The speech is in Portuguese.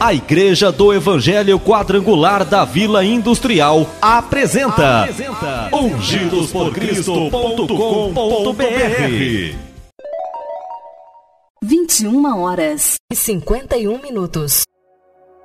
A Igreja do Evangelho Quadrangular da Vila Industrial apresenta ungidosporcristo.com.br. 21h51.